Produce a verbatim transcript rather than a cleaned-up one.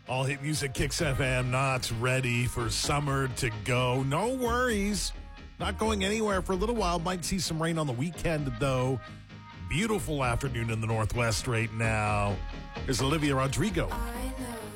All Hit Music Kicks F M, not ready for summer to go. No worries. Not going anywhere for a little while. Might see some rain on the weekend, though. Beautiful afternoon in the Northwest right now. Here's Olivia Rodrigo. I know